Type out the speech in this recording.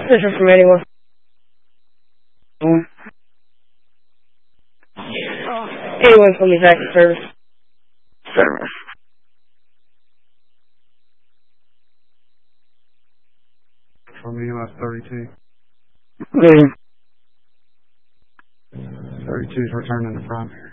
This is from anyone. 81 call me back to service. Service. From EMS 32. Good. 32 is returning to primary.